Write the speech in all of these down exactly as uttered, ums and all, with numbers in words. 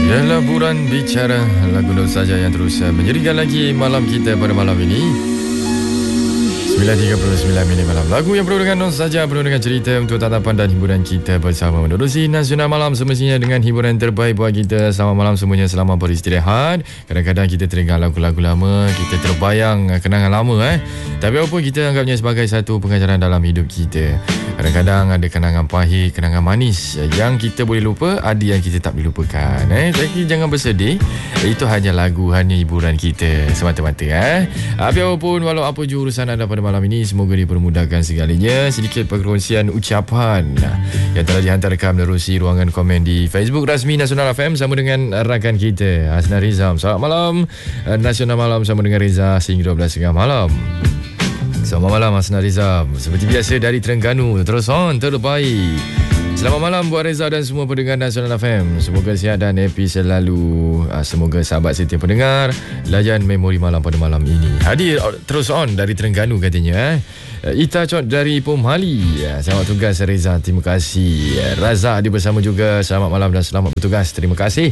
Ialah Buran Bicara, lagu Nur Saja yang terus menjadikan lagi malam kita pada malam ini. sembilan tiga puluh sembilan minit malam. Lagu yang penuh dengan Nur Saja, penuh dengan cerita untuk tatapan dan hiburan kita bersama menerusi Nasional Malam, semestinya dengan hiburan terbaik buat kita. Selamat malam semuanya, selamat beristirahat. Kadang-kadang kita teringat lagu-lagu lama, kita terbayang kenangan lama eh. Tapi apa kita anggapnya sebagai satu pengajaran dalam hidup kita. Kadang-kadang ada kenangan pahit, kenangan manis yang kita boleh lupa, ada yang kita tak boleh lupakan eh. Tapi jangan bersedih, itu hanya lagu, hanya hiburan kita semata-mata eh. Tapi apapun, walau apa jurusan anda pada malam ini, semoga dipermudahkan segalanya. Sedikit perkongsian ucapan yang telah dihantarkan menerusi ruangan komen di Facebook rasmi Nasional F M sama dengan rakan kita Hasna Rizam. Selamat malam Nasional Malam sama dengan Reza sehingga dua belas tiga puluh malam. Selamat malam Hasna Rizam. Seperti biasa dari Terengganu, terus on terbaik. Selamat malam buat Reza dan semua pendengar Nasional F M. Semoga sihat dan happy selalu. Semoga sahabat setia pendengar layan memori malam pada malam ini. Hadir terus on dari Terengganu katanya eh. Ita Cot dari Pomhali. Selamat tugas Reza, terima kasih. Razak dia bersama juga. Selamat malam dan selamat bertugas. Terima kasih.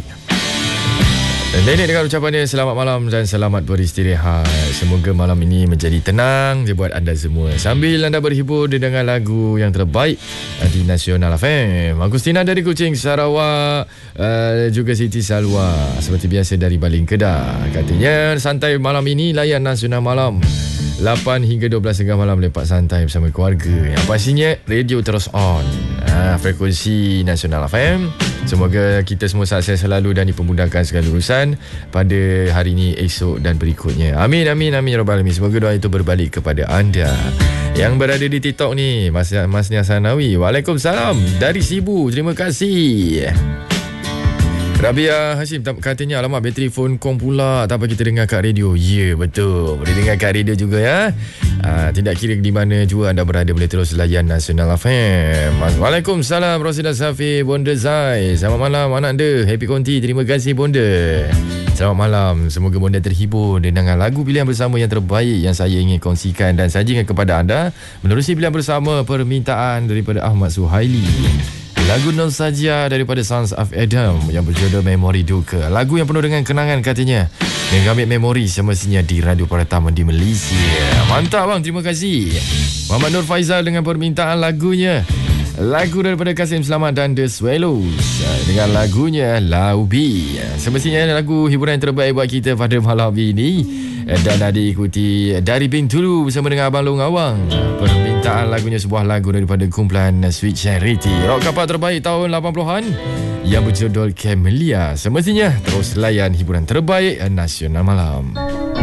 Dan Nenek dengan ucapannya selamat malam dan selamat beristirahat. Semoga malam ini menjadi tenang je buat anda semua, sambil anda berhibur dengan lagu yang terbaik di Nasional F M. Agustina dari Kuching, Sarawak, uh, juga Siti Salwa seperti biasa dari Baling Kedah. Katanya santai malam ini, layan Nasional Malam lapan hingga dua belas tengah malam, lepak santai bersama keluarga. Yang pastinya radio terus on, ha, frekuensi Nasional F M. Semoga kita semua sukses selalu dan dipermudahkan segala urusan pada hari ini, esok dan berikutnya. Amin, amin, amin ya rabbal alamin. Semoga doa itu berbalik kepada anda yang berada di TikTok ni. Mas, Mas Nia Sanawi, waalaikumsalam dari Sibu, terima kasih. Rabia Hashim katanya, alamak bateri phone kom pula, tak apa kita dengar kat radio. Ya, yeah, betul, boleh dengar kat radio juga ya. Aa, tidak kira di mana juga anda berada, boleh terus layan Nasional F M. Waalaikumsalam Rosida Safi, Bonda Zai. Selamat malam anak anda, happy konti, terima kasih Bonda. Selamat malam, semoga Bonda terhibur dengan lagu pilihan bersama yang terbaik yang saya ingin kongsikan dan sajikan kepada anda menerusi pilihan bersama permintaan daripada Ahmad Suhaili. Lagu Nur Saja daripada Sons of Adam yang berjudul Memori Duka. Lagu yang penuh dengan kenangan katanya, mengambil memori semestinya di radio pertama di Malaysia. Mantap bang, terima kasih Muhammad Nur Faizal dengan permintaan lagunya. Lagu daripada Kasim Selamat dan The Swallows dengan lagunya Laubi. Semestinya lagu hiburan yang terbaik buat kita pada malam ini. Dan ada diikuti dari Bintulu bersama dengan Abang Long Awang. Permintaan lagunya sebuah lagu daripada kumpulan Sweet Charity, rock kapal terbaik tahun lapan puluhan yang berjudul Camellia. Semestinya terus layan hiburan terbaik Nasional Malam.